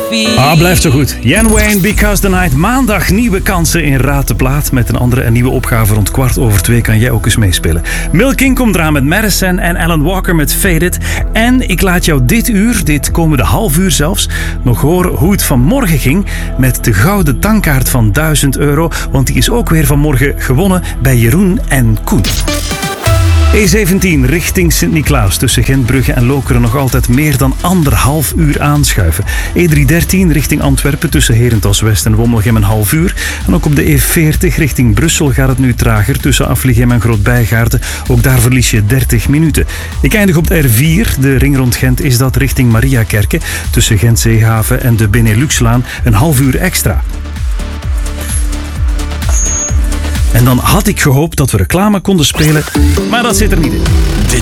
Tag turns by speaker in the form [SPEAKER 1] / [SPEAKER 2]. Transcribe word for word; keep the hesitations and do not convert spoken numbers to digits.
[SPEAKER 1] feet.
[SPEAKER 2] Ah, blijft zo goed. Jan Wayne, Because the Night. Maandag nieuwe kansen in Raad de Plaat. Met een andere en nieuwe opgave rond kwart over twee kan jij ook eens meespelen. Milking komt eraan met Madison en Alan Walker met Faded. En ik laat jou dit uur, dit komende half uur zelfs, nog horen hoe het vanmorgen ging met de gouden tankkaart van duizend euro. Want die is ook weer vanmorgen gewonnen bij Jeroen en Koen. E zeventien richting Sint-Niklaas. Tussen Gentbrugge en Lokeren nog altijd meer dan anderhalf uur aanschuiven. E driehonderddertien richting Antwerpen tussen Herentals West en Wommelgem een half uur. En ook op de E veertig richting Brussel gaat het nu trager tussen Afligem en Groot-Bijgaarden. Ook daar verlies je dertig minuten. Ik eindig op de R vier. De ring rond Gent is dat richting Mariakerke. Tussen Gent-Zeehaven en de Beneluxlaan een half uur extra. En dan had ik gehoopt dat we reclame konden spelen, maar dat zit er niet in.